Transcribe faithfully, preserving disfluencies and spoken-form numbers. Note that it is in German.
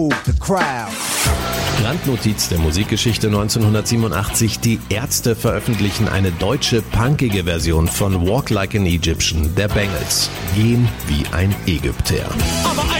The crowd. Randnotiz der Musikgeschichte neunzehnhundertsiebenundachtzig. Die Ärzte veröffentlichen eine deutsche punkige Version von Walk Like an Egyptian der Bangles. Gehen wie ein Ägypter. Aber